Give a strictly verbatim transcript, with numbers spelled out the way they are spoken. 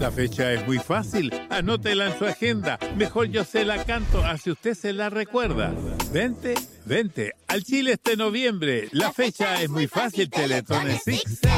La fecha es muy fácil, anótela en su agenda. Mejor yo se la canto, así usted se la recuerda. Vente, vente, al Chile este noviembre. La fecha es muy fácil, Teletón en Six.